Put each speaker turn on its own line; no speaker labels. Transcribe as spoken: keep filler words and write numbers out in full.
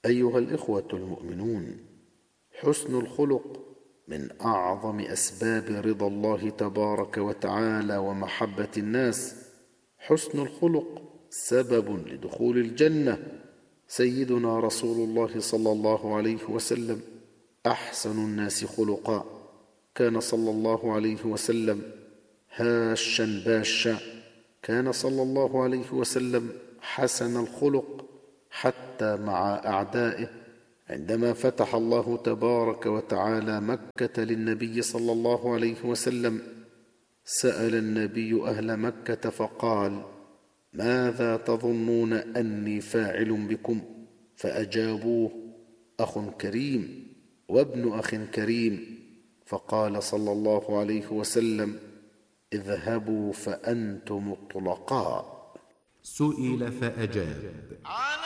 أيها الإخوة المؤمنون، حسن الخلق من أعظم أسباب رضا الله تبارك وتعالى ومحبة الناس. حسن الخلق سبب لدخول الجنة. سيدنا رسول الله صلى الله عليه وسلم أحسن الناس خلقا. كان صلى الله عليه وسلم هاشا باشا. كان صلى الله عليه وسلم حسن الخلق حتى مع أعدائه. عندما فتح الله تبارك وتعالى مكة للنبي صلى الله عليه وسلم، سأل النبي أهل مكة فقال: ماذا تظنون أني فاعل بكم؟ فأجابوه: أخ كريم وابن أخ كريم. فقال صلى الله عليه وسلم: اذهبوا فأنتم الطلقاء.
سئل فأجاب: